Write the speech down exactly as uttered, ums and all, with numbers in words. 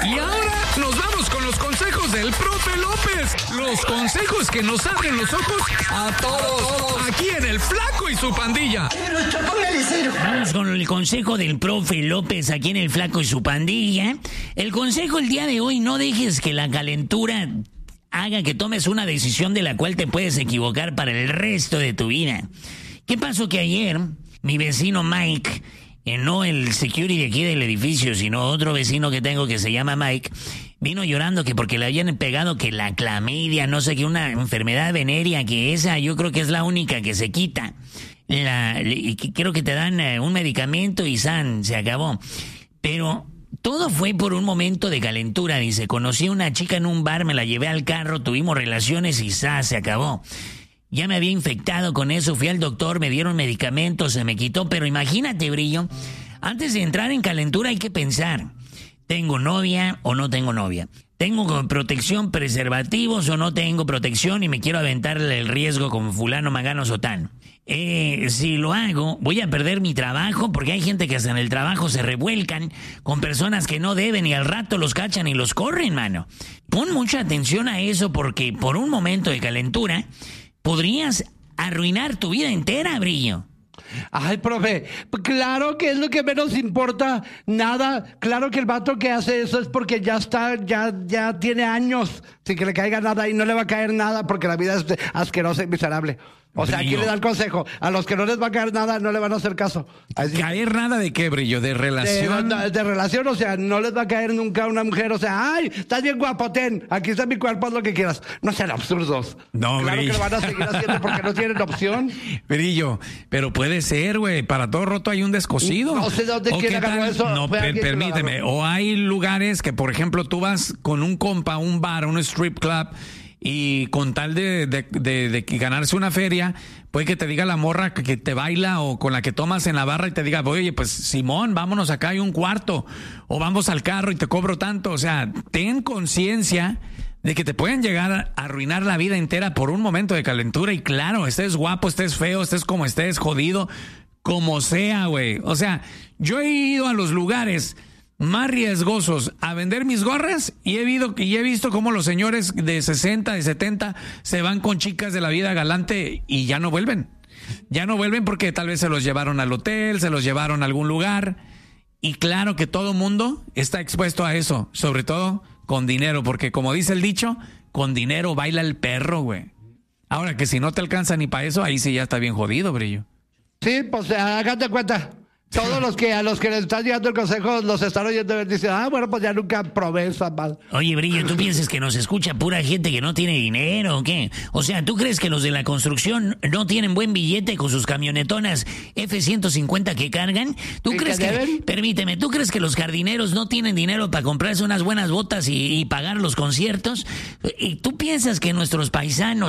Y ahora nos vamos con los consejos del profe López. Los consejos que nos abren los ojos a todos. Aquí en El Flaco y su Pandilla. Vamos con el consejo del profe López aquí en El Flaco y su Pandilla. El consejo el día de hoy: no dejes que la calentura haga que tomes una decisión de la cual te puedes equivocar para el resto de tu vida. ¿Qué pasó? Que ayer mi vecino Mike, eh, no el security de aquí del edificio, sino otro vecino que tengo que se llama Mike, vino llorando que porque le habían pegado que la clamidia, no sé qué, una enfermedad venérea, que esa yo creo que es la única que se quita. La, y que creo que te dan eh, un medicamento y san, se acabó. Pero todo fue por un momento de calentura, dice. Conocí a una chica en un bar, me la llevé al carro, tuvimos relaciones y sa, se acabó. Ya me había infectado con eso, fui al doctor, me dieron medicamentos, se me quitó. Pero imagínate, Brillo, antes de entrar en calentura hay que pensar: ¿tengo novia o no tengo novia? ¿Tengo protección, preservativos o no tengo protección y me quiero aventar el riesgo con fulano, magano, sotano? Eh, si lo hago, voy a perder mi trabajo, porque hay gente que hasta en el trabajo se revuelcan con personas que no deben y al rato los cachan y los corren, mano. Pon mucha atención a eso, porque por un momento de calentura podrías arruinar tu vida entera, Brillo. Ay, profe, claro que es lo que menos importa, nada. Claro que el vato que hace eso es porque ya está, ya, ya tiene años sin que le caiga nada, y no le va a caer nada porque la vida es asquerosa y miserable. O sea, aquí le da el consejo: a los que no les va a caer nada, no le van a hacer caso. Así, ¿caer nada de qué, Brillo? ¿De relación? De, de, de relación, o sea, no les va a caer nunca una mujer, o sea, ay, estás bien guapo, ten, aquí está mi cuerpo, haz lo que quieras. No sean absurdos. No, claro Brillo. que lo van a seguir haciendo porque no tienen opción. Brillo, pero puede ser, güey, para todo roto hay un descosido. No sé dónde quién agarró eso. No, per, permíteme, o hay lugares que, por ejemplo, tú vas con un compa a un bar, a un strip club, y con tal de, de, de, de ganarse una feria, puede que te diga la morra que, que te baila o con la que tomas en la barra y te diga: oye, pues Simón, vámonos, acá hay un cuarto, o vamos al carro y te cobro tanto. O sea, ten conciencia de que te pueden llegar a arruinar la vida entera por un momento de calentura. Y claro, estés guapo, estés feo, estés como estés, jodido, como sea, güey. O sea, yo he ido a los lugares más riesgosos a vender mis gorras y he, visto, y he visto cómo los señores de sesenta, de setenta se van con chicas de la vida galante y ya no vuelven. Ya no vuelven porque tal vez se los llevaron al hotel, se los llevaron a algún lugar. Y claro que todo mundo está expuesto a eso, sobre todo con dinero, porque como dice el dicho, con dinero baila el perro, güey. Ahora que si no te alcanza ni para eso, ahí sí ya está bien jodido, Brillo. Sí, pues hágate cuenta. Todos los que a los que les están llegando el consejo los están oyendo y dicen: ah, bueno, pues ya nunca probé esa mal. Oye, Brillo, ¿tú piensas que nos escucha pura gente que no tiene dinero o qué? O sea, ¿tú crees que los de la construcción no tienen buen billete con sus camionetonas F ciento cincuenta que cargan? ¿Tú crees que, que permíteme, ¿tú crees que los jardineros no tienen dinero para comprarse unas buenas botas y, y pagar los conciertos? ¿Y tú piensas que nuestros paisanos